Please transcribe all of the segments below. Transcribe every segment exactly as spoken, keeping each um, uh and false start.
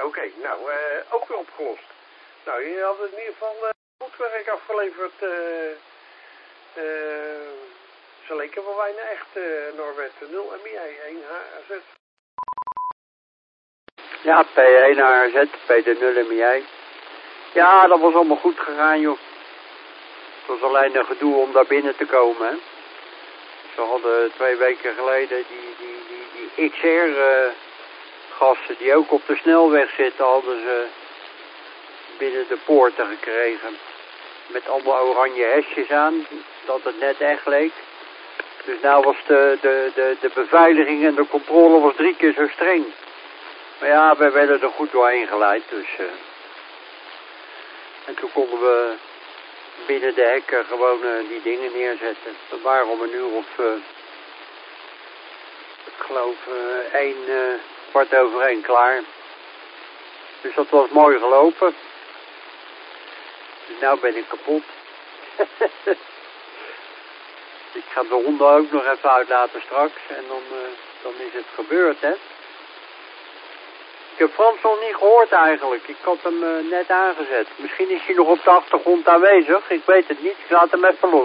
Oké, okay, nou, uh, ook weer opgelost. Nou, je had in ieder geval uh, goed werk afgeleverd. Uh, uh, ze leken wel bijna echt, uh, Norbert. nul M I I, één H Z. Ja, P één H Z, P de nul M I I. Ja, dat was allemaal goed gegaan, joh. Het was alleen een gedoe om daar binnen te komen, hè. Ze hadden twee weken geleden die, die, die, die X R-gasten uh, die ook op de snelweg zitten, hadden ze binnen de poorten gekregen. Met allemaal oranje hesjes aan, dat het net echt leek. Dus nou was de, de, de, de beveiliging en de controle was drie keer zo streng. Maar ja, wij werden er goed doorheen geleid, dus... Uh, en toen konden we binnen de hekken gewoon uh, die dingen neerzetten. Dat waren om een uur of... Uh, ik geloof uh, één, uh, kwart over één klaar. Dus dat was mooi gelopen. Dus nou ben ik kapot. Ik ga de honden ook nog even uitlaten straks. En dan, uh, dan is het gebeurd, hè. Ik heb Frans nog niet gehoord eigenlijk. Ik had hem uh, net aangezet. Misschien is hij nog op de achtergrond aanwezig. Ik weet het niet. Ik laat hem even los.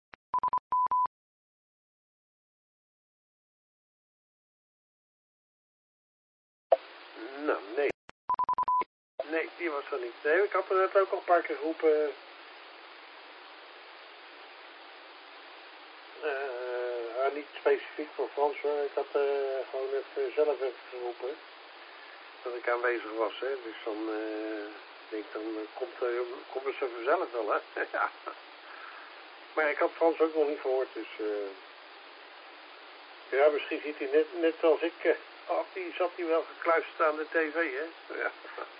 Nou, nee. Nee, die was er niet. Nee, ik had er net ook al een paar keer geroepen. Uh, niet specifiek voor Frans hoor. Ik had uh, gewoon even zelf even geroepen. Dat ik aanwezig was, hè. Dus dan uh, denk ik, dan uh, komt, uh, komt het zo vanzelf wel, hè. Ja. Maar ik had Frans ook nog niet gehoord, dus... Uh, ja, misschien ziet hij net, net als ik... Uh, oh, die zat hij wel gekluisterd aan de tv, hè. Ja.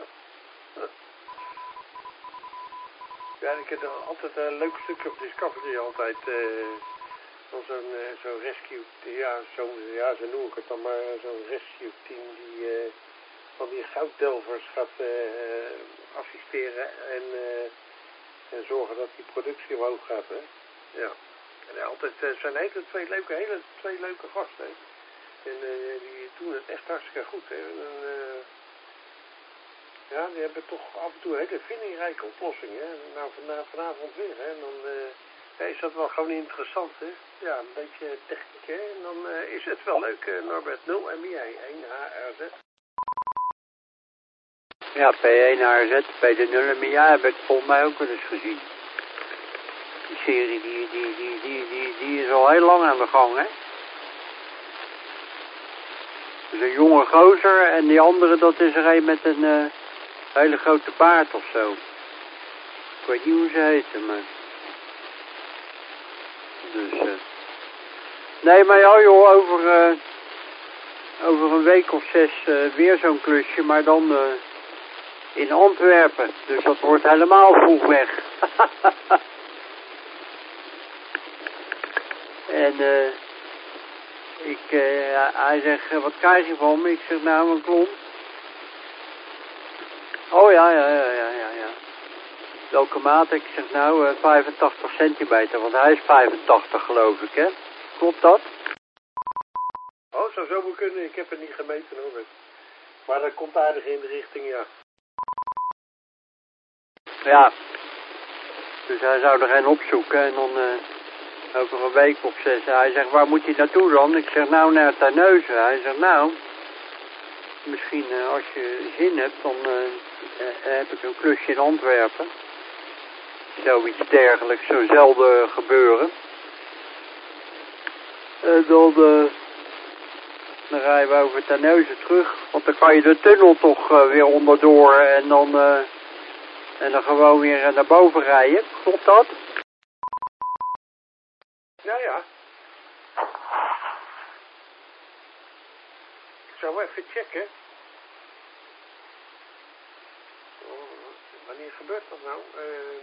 Ja, ik heb altijd een leuk stukje op Discovery altijd... Uh, van zo'n uh, zo rescue... Ja, zo, ja, zo noem ik het dan maar. Zo'n rescue team die... Uh, van die gouddelvers gaat uh, assisteren en, uh, en zorgen dat die productie omhoog gaat, hè. Ja. En uh, altijd uh, zijn hele twee leuke, hele twee leuke gasten, hè. En uh, die doen het echt hartstikke goed, hè. En, uh, ja, die hebben toch af en toe hele vindingrijke oplossingen, hè. Nou, van, vanavond weer, hè. En dan uh, ja, is dat wel gewoon interessant, hè. Ja, een beetje techniek, hè. En dan uh, is het wel leuk, uh, Norbert. nul M I I, één H R Z. Ja, P één H Z, P de nul M I I heb ik volgens mij ook wel eens gezien. Die serie die, die, die, die, die, die is al heel lang aan de gang, hè. Dus een jonge gozer en die andere dat is er een met een uh, hele grote baard of zo. Ik weet niet hoe ze heten, maar... Dus, uh... nee, maar ja joh, over, uh, over een week of zes uh, weer zo'n klusje, maar dan... Uh, in Antwerpen, dus dat wordt helemaal vroeg weg. En uh, ik, uh, hij zegt, wat krijg je van me? Ik zeg, nou een klomp. Oh ja, ja, ja, ja, ja, ja. Welke maat? Ik zeg, nou uh, vijfentachtig centimeter, want hij is vijfentachtig geloof ik, hè? Klopt dat? Oh, zou zo moeten kunnen. Ik heb het niet gemeten hoor. Maar dat komt aardig in de richting, ja. Ja, dus hij zou er een opzoeken en dan uh, over een week of zes. Hij zegt, waar moet hij naartoe dan? Ik zeg, nou naar Terneuzen. Hij zegt, nou, misschien uh, als je zin hebt, dan uh, uh, heb ik een klusje in Antwerpen. Zoiets dergelijks, zo zelden gebeuren. En dan, uh, dan rijden we over Terneuzen terug. Want dan kan je de tunnel toch uh, weer onderdoor en dan... Uh, En dan gewoon weer naar boven rijden. Klopt dat? Ja, ja. Ik zou even checken. Oh, wanneer gebeurt dat nou? Uh...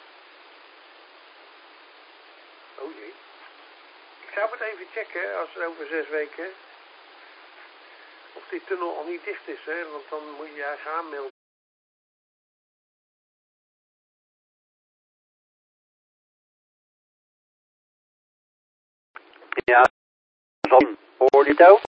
Oh jee. Ik zou het even checken als het over zes weken. Of die tunnel al niet dicht is, hè? Want dan moet je je eigen aanmelden. Ja, dan hoor je het ook.